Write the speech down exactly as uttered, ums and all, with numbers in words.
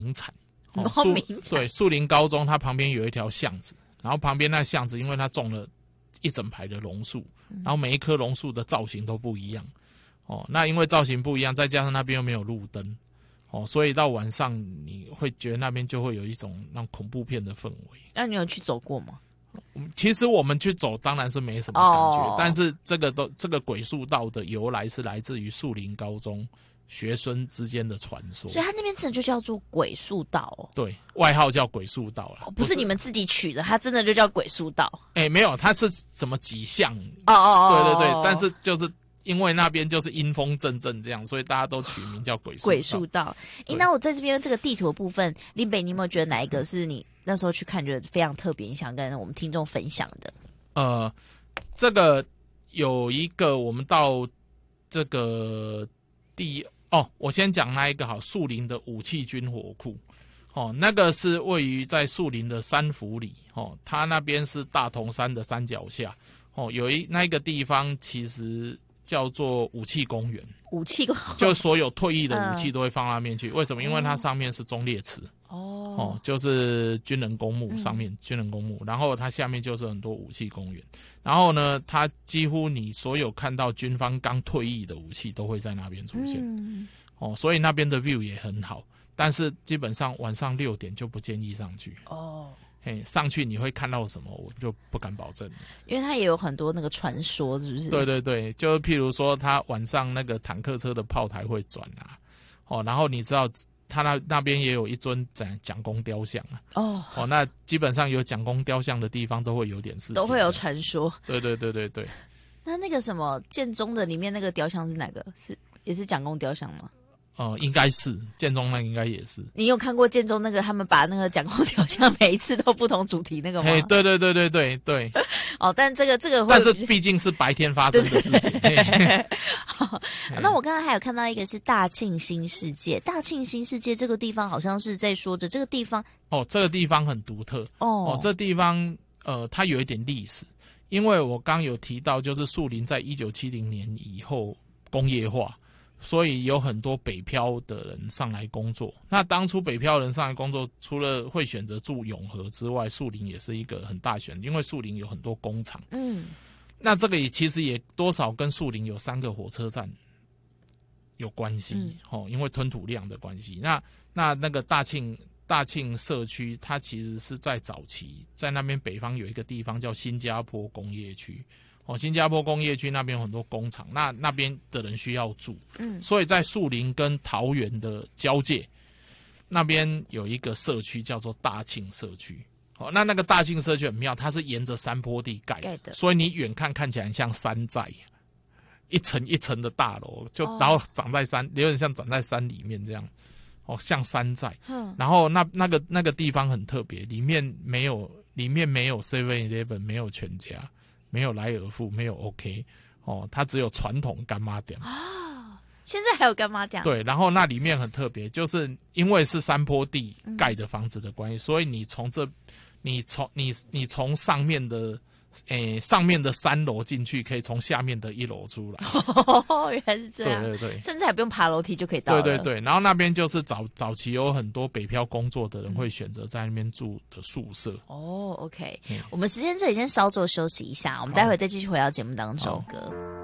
名产。 哦，树对，树林高中它旁边有一条巷子，然后旁边那巷子因为它种了一整排的榕树，然后每一棵榕树的造型都不一样。哦，那因为造型不一样，再加上那边又没有路灯，哦，所以到晚上你会觉得那边就会有一种那种恐怖片的氛围。 那你有去走过吗？ 其实我们去走当然是没什么感觉， 哦， 但是这个都这个鬼树道的由来是来自于树林高中学生之间的传说， 所以它那边真的就叫做鬼树道哦。 对，外号叫鬼树道啦， 哦，不是你们自己取的，它真的就叫鬼树道。 哎、欸，没有，它是怎么几项？ 哦哦， 对对对，但是就是因为那边就是阴风阵阵这样，所以大家都取名叫鬼树道。 鬼树道。欸，那我在这边这个地图的部分，林北，你有没有觉得哪一个是你那时候去看觉得非常特别，你想跟我们听众分享的？ 呃，这个有一个我们到这个第哦，我先讲那一个好，树林的武器军火库。哦，那个是位于在树林的山府里，哦，它那边是大同山的山脚下，哦，有一那一个地方其实叫做武器公园。 武器公园就所有退役的武器都会放那边去，嗯、为什么？因为它上面是忠烈祠。 哦， 哦，就是军人公墓上面，嗯、军人公墓，然后它下面就是很多武器公园，然后呢，它几乎你所有看到军方刚退役的武器都会在那边出现。嗯、哦，所以那边的 view 也很好。但是基本上晚上六点就不建议上去哦，嘿，上去你会看到什么，我就不敢保证了， 因为它也有很多那个传说，是不是？ 对对对，就譬如说，它晚上那个坦克车的炮台会转啊，哦，然后你知道它那那边也有一尊蒋蒋公雕像啊，哦哦，那基本上有蒋公雕像的地方都会有点事情， 都会有传说， 对对对对对。 那那个什么建中的里面那个雕像是哪个？是也是蒋公雕像吗？ 呃，应该是建中那应该也是。 你有看过建中那个他们把那个蒋公雕像每一次都不同主题那个吗？ 嘿，对对对对对对。 哦，但这个这个会， 但是毕竟是白天发生的事情。对对对好，那我刚才还有看到一个是大庆新世界，大庆新世界这个地方好像是在说着这个地方哦，这个地方很独特哦，哦，这地方呃它有一点历史，因为我刚有提到就是树林在一九七零年以后工业化。所以有很多北漂的人上来工作。那当初北漂人上来工作，除了会选择住永和之外，树林也是一个很大选，因为树林有很多工厂。嗯，那这个也其实也多少跟树林有三个火车站有关系。嗯、哦，因为吞吐量的关系。那那那个大庆大庆社区，它其实是在早期，在那边北方有一个地方叫新加坡工业区。哦，新加坡工业区那边有很多工厂，那那边的人需要住，嗯，所以在树林跟桃园的交界，那边有一个社区叫做大庆社区。哦，那那个大庆社区很妙，它是沿着山坡地盖 的, 盖的，所以你远看看起来很像山寨，一层一层的大楼，就然后长在山，有点像长在山里面这样，哦，像山寨。嗯，然后那那个那个地方很特别，里面没有里面没有 seven eleven， 没有全家。没有莱尔富，没有 OK， 哦，它只有传统干妈店啊。现在还有干妈店？ 对，然后那里面很特别，就是因为是山坡地盖的房子的关系，嗯、所以你从这，你从你你从上面的，诶上面的三楼进去，可以从下面的一楼出来。 哦，原来是这样。对对对，甚至还不用爬楼梯就可以到了。 对对对，然后那边就是早早期有很多北漂工作的人会选择在那边住的宿舍。 哦 ，OK，、嗯、我们时间这里先稍作休息一下，我们待会再继续回到节目当中。歌。